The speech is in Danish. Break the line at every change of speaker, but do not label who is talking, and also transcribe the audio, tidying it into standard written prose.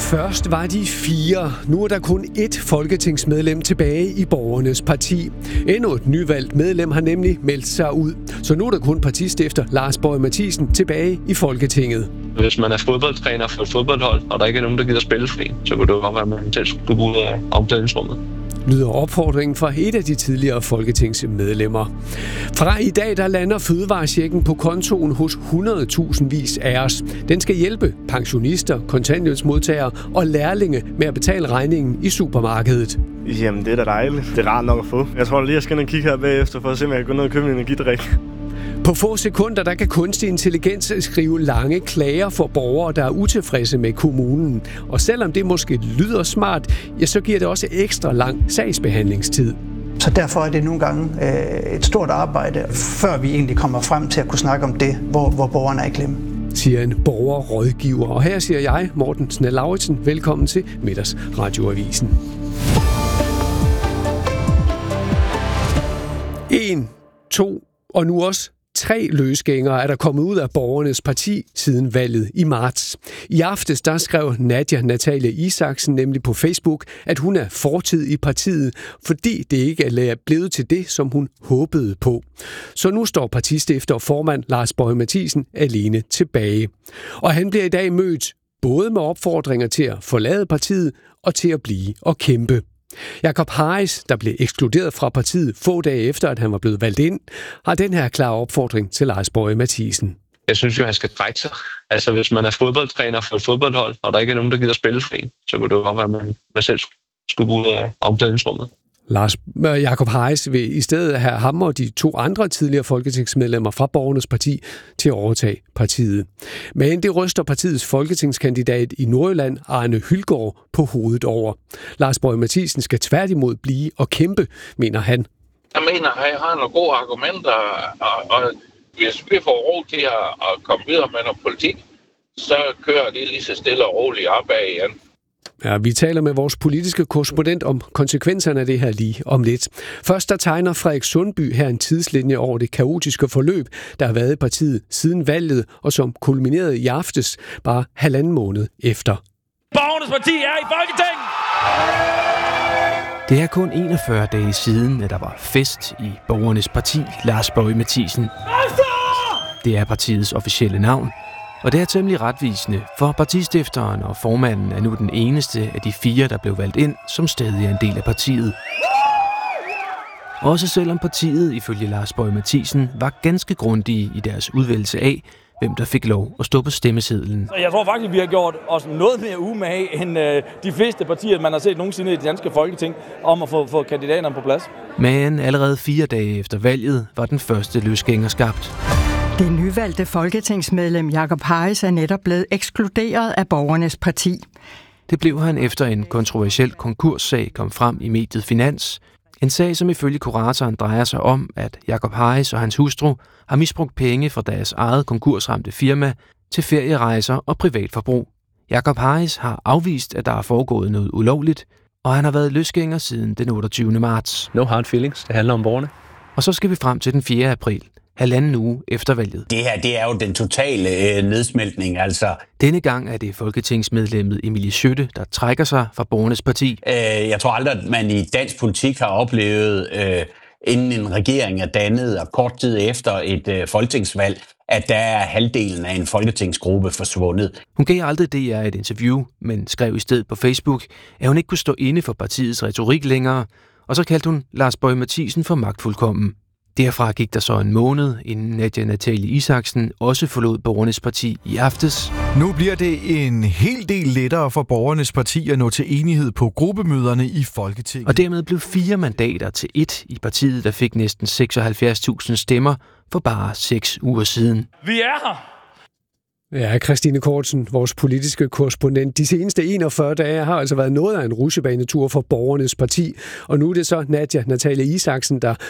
Først var de 4. Nu er der kun ét folketingsmedlem tilbage i Borgernes Parti. Endnu et nyvalgt medlem har nemlig meldt sig ud. Så nu er der kun partistifter Lars Boje Mathiesen tilbage i Folketinget.
Hvis man er fodboldtræner for et fodboldhold, og der ikke er nogen, der gider spille for en, så kunne det jo godt være, at man selv skulle gå ud af omklædningsrummet.
Lyder opfordringen fra et af de tidligere folketingsmedlemmer. Fra i dag der lander fødevarechecken på kontoen hos 100.000 vis af os. Den skal hjælpe pensionister, kontanthjælpsmodtagere og lærlinge med at betale regningen i supermarkedet.
Jamen, det er da dejligt. Det er rart nok at få. Jeg tror lige, jeg skal ind og kigge her bagefter, for at se, om jeg kan gå ned og købe en energidrik.
På få sekunder der kan kunstig intelligens skrive lange klager for borgere, der er utilfredse med kommunen. Og selvom det måske lyder smart, ja, så giver det også ekstra lang sagsbehandlingstid.
Så derfor er det nogle gange et stort arbejde, før vi egentlig kommer frem til at kunne snakke om det, hvor borgerne er i klemme.
Siger en borgerrådgiver. Og her siger jeg, Morten Snell-Lauritsen, velkommen til Middagsradioavisen. 1, 2 og nu også 3 løsgængere er der kommet ud af Borgernes Parti siden valget i marts. I aftes der skrev Nadia Natalie Isaksen nemlig på Facebook, at hun er fortid i partiet, fordi det ikke er blevet til det, som hun håbede på. Så nu står partistifter og formand Lars Boje Mathiesen alene tilbage. Og han bliver i dag mødt både med opfordringer til at forlade partiet og til at blive og kæmpe. Jacob Harris, der blev ekskluderet fra partiet få dage efter, at han var blevet valgt ind, har den her klare opfordring til Lars Boje Mathiesen.
Jeg synes jo, han skal trække sig. Altså, hvis man er fodboldtræner for et fodboldhold, og der ikke er nogen, der gider spille for en, så kunne det jo godt være, at man selv skulle gå ud af omklædningsrummet.
Jacob Harris vil i stedet have ham og de 2 andre tidligere folketingsmedlemmer fra Borgernes Parti til at overtage partiet. Men det ryster partiets folketingskandidat i Nordjylland, Arne Hylgaard, på hovedet over. Lars Boje Mathiesen skal tværtimod blive og kæmpe, mener han.
Jeg mener, at jeg har nogle gode argumenter, og hvis vi får ro til at komme videre med noget politik, så kører det lige så stille og roligt opad igen.
Ja, vi taler med vores politiske korrespondent om konsekvenserne af det her lige om lidt. Først der tegner Frederik Sundby her en tidslinje over det kaotiske forløb, der har været i partiet siden valget, og som kulminerede i aftes bare 1,5 måned efter.
Borgernes Parti er i Folketinget!
Det er kun 41 dage siden, at der var fest i Borgernes Parti, Lars Boje Mathiesen. Det er partiets officielle navn. Og det er temmelig retvisende, for partistifteren og formanden er nu den eneste af de 4, der blev valgt ind, som stadig er en del af partiet. Også selvom partiet, ifølge Lars Boje Mathiesen, var ganske grundige i deres udvælgelse af, hvem der fik lov at stå på stemmesedlen.
Jeg tror faktisk, vi har gjort os noget mere umage end de fleste partier, man har set nogensinde i det danske folketing, om at få kandidaterne på plads.
Men allerede 4 dage efter valget var den første løsgænger skabt.
Det nyvalgte folketingsmedlem Jacob Harris er netop blevet ekskluderet af Borgernes Parti.
Det blev han efter en kontroversiel konkurssag kom frem i mediet Finans. En sag, som ifølge kuratoren drejer sig om, at Jacob Harris og hans hustru har misbrugt penge fra deres eget konkursramte firma til ferierejser og privatforbrug. Jacob Harris har afvist, at der er foregået noget ulovligt, og han har været løsgænger siden den 28. marts.
No hard feelings, det handler om borgerne.
Og så skal vi frem til den 4. april. 1,5 uge efter valget.
Det her, det er jo den totale nedsmeltning, altså.
Denne gang er det folketingsmedlemmet Emilie Skytte, der trækker sig fra Borgernes Parti.
Jeg tror aldrig, at man i dansk politik har oplevet, inden en regering er dannet, og kort tid efter et folketingsvalg, at der er halvdelen af en folketingsgruppe forsvundet.
Hun gav aldrig DR et interview, men skrev i stedet på Facebook, at hun ikke kunne stå inde for partiets retorik længere, og så kaldte hun Lars Boje Mathiesen for magtfuldkommen. Derfra gik der så en måned, inden Nadia Natalie Isaksen også forlod Borgernes Parti i aftes.
Nu bliver det en hel del lettere for Borgernes Parti at nå til enighed på gruppemøderne i Folketinget.
Og dermed blev 4 mandater til 1 i partiet, der fik næsten 76.000 stemmer for bare 6 uger siden.
Vi er her!
Ja, Christine Kortsen, vores politiske korrespondent. De seneste 41 dage har altså været noget af en rutsjebanetur for Borgernes Parti. Og nu er det så Nadia Natalie Isaksen, der